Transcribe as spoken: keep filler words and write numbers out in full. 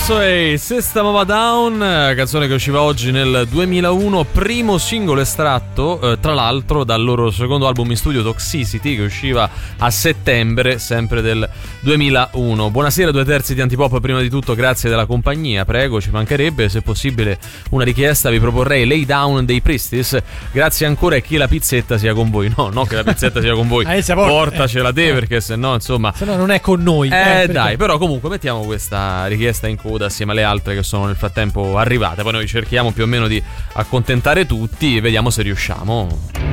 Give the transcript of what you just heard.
Questo è System of a Down, canzone che usciva oggi nel duemilauno, primo singolo estratto, eh, tra l'altro dal loro secondo album in studio Toxicity, che usciva a settembre sempre del duemilauno. Buonasera due terzi di Antipop, prima di tutto grazie della compagnia, prego, ci mancherebbe, se possibile una richiesta, vi proporrei Lay Down dei Priestess. Grazie ancora e che la pizzetta sia con voi. No, no che la pizzetta sia con voi, portacela te, perché se no insomma se no non è con noi. Eh, eh dai, però comunque mettiamo questa richiesta in coda assieme alle altre che sono nel frattempo arrivate. Poi noi cerchiamo più o meno di accontentare tutti e vediamo se riusciamo.